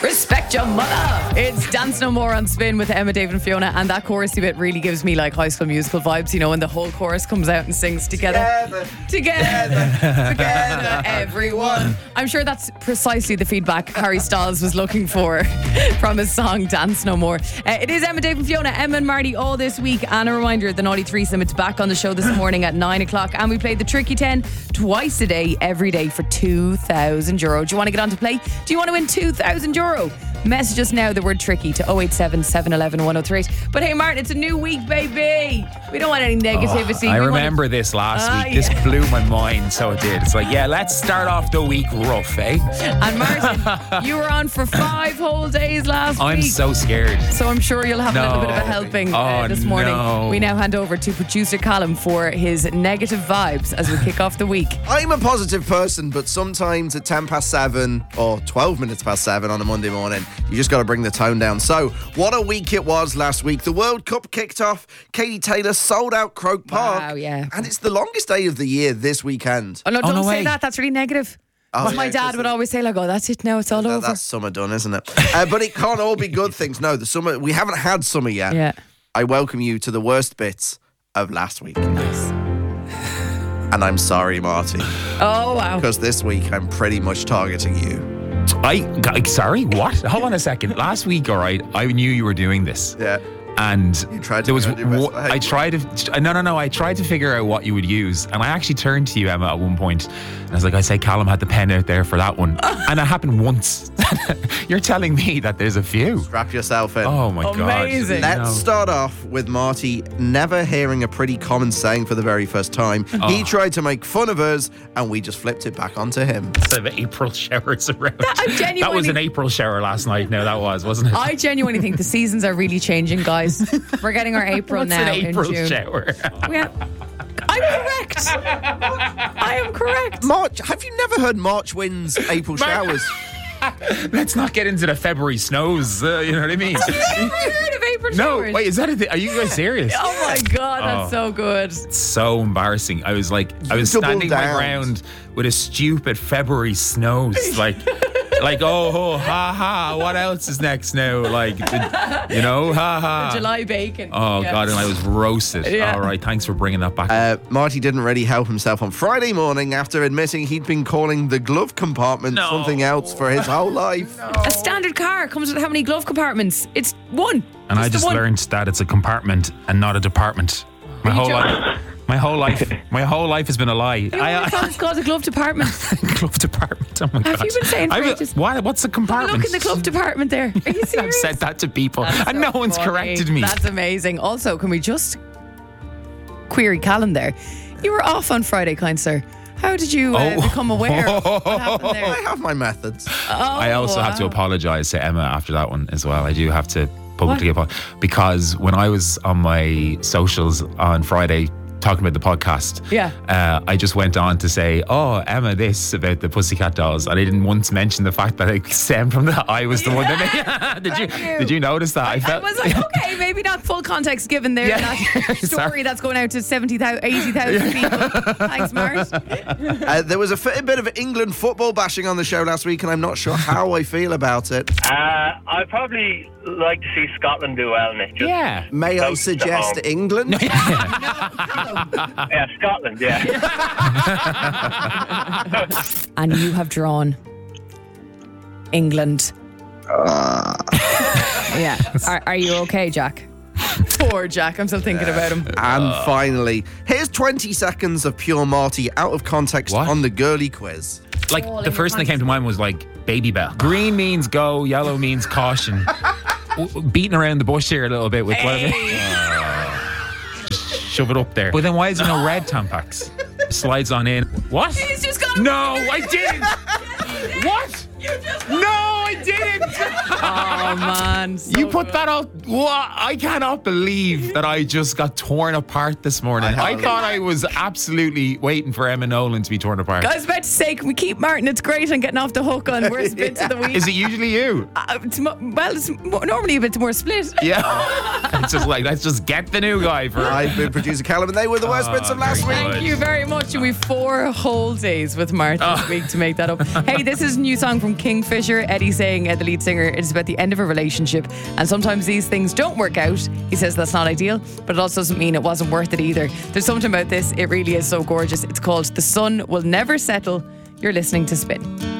Respect your mother. It's Dance No More on Spin with Emma, Dave and Fiona, and that chorusy bit really gives me like High School Musical vibes, you know, when the whole chorus comes out and sings together, everyone. I'm sure that's precisely the feedback Harry Styles was looking for from his song Dance No More. It is Emma, Dave and Fiona, Emma and Marty all this week, and a reminder, the Naughty Threesome, it's back on the show this morning at 9 o'clock, and we play the Tricky 10 twice a day, every day for €2,000. Do you want to get on to play? Do you want to win €2,000? Message us now the word tricky to 087 711 1038. But hey, Martin, it's a new week, baby. We don't want any negativity. I remember this last week. This blew my mind, so it did. It's like, let's start off the week rough, eh? And Martin, you were on for 5 whole days last week. I'm so scared. So I'm sure you'll have a little bit of a helping this morning. No. We now hand over to producer Callum for his negative vibes as we kick off the week. I'm a positive person, but sometimes at 10 past 7 or 12 minutes past 7 on a Monday morning, you just got to bring the tone down. So, what a week it was last week. The World Cup kicked off. Katie Taylor sold out Croke Park. Wow, yeah. And it's the longest day of the year this weekend. Oh, no, don't no say way. that. That's really negative. My dad would always say, like, that's it now, it's all over. That's summer done, isn't it? But it can't all be good things. No, the summer, we haven't had summer yet. Yeah. I welcome you to the worst bits of last week. Nice. And I'm sorry, Marty. Oh, wow. Because this week I'm pretty much targeting you. Sorry, what? Hold on a second. Last week, all right, I knew you were doing this. Yeah. And You tried to there was go your best. I tried to figure out what you would use, and I actually turned to you, Emma, at one point, and I was like, I say Callum had the pen out there for that one, and it happened once. You're telling me that there's a few. Strap yourself in. Oh my Amazing. god! Let's start off with Marty never hearing a pretty common saying for the very first time. He tried to make fun of us, and we just flipped it back onto him. So April showers around. That was an April shower last night. No, that wasn't it? I genuinely think the seasons are really changing, guys. We're getting our April What's now an April in June. shower? I'm correct. I am correct. March. Have you never heard March winds, April showers? Let's not get into the February snows. You know what I mean? I've never heard of April No, showers. wait, is that a thing? Are you guys serious? Oh my God, that's so good. It's so embarrassing. I was standing my ground with a stupid February snows. Like, what else is next now? Like, ha ha. July bacon. Oh, Yeah. God, and I was roasted. Yeah. All right, thanks for bringing that back. Marty didn't really help himself on Friday morning after admitting he'd been calling the glove compartment something else for his whole life. A standard car comes with how many glove compartments? It's one. And I It's the just one. learned that it's a compartment and not a department. My whole life has been a lie. You thought it's called a glove department. Glove department. Oh my God. Have you been saying for ages? What's a compartment? Look in the glove department there. Are you serious? I've said that to people, That's and no so one's funny. corrected me. That's amazing. Also, can we just query Callum there? You were off on Friday, kind sir. How did you become aware of what happened I there? have my methods. I also have to apologise to Emma after that one as well. I do have to publicly apologise, because when I was on my socials on Friday talking about the podcast, I just went on to say, Emma, this about the Pussycat Dolls, and I didn't once mention the fact that it stemmed from that I was the one that did you notice that? I was like, okay, maybe not full context given there. That story that's going out to 70,000, 80,000 people. Thanks, Mart. There was a bit of England football bashing on the show last week, and I'm not sure how I feel about it. I'd probably like to see Scotland do well, Nick. May I suggest England? Yeah, Scotland, yeah. And you have drawn England. Yeah. Are you okay, Jack? Poor Jack. I'm still thinking about him. And finally, here's 20 seconds of pure Marty out of context What? on the girly quiz. Like, the first thing that came to mind was like Baby Bell. Green means go, yellow means caution. Beating around the bush here a little bit with whatever. Just shove it up there. But then why is there no red Tampax? Slides on in. What? He's just got No, I didn't. What? No, I didn't. Oh, man. You put that all What? I cannot believe that I just got torn apart this morning. I thought I was absolutely waiting for Emma Nolan to be torn apart. I was about to say, can we keep Martin? It's great on getting off the hook on worst bits of the week. Is it usually you? It's normally a bit more split. Yeah. It's just like, let's just get the new guy for. I've been producer Callum, and they were the worst bits of last week. Thank you very much. And we've 4 whole days with Martin this week to make that up. Hey, this is a new song from Kingfisher. Eddie saying, the lead singer, it's about the end of a relationship. And sometimes these things don't work out. He says that's not ideal, but it also doesn't mean it wasn't worth it either. There's something about this. It really is so gorgeous. It's called The Sun Will Never Settle. You're listening to Spin.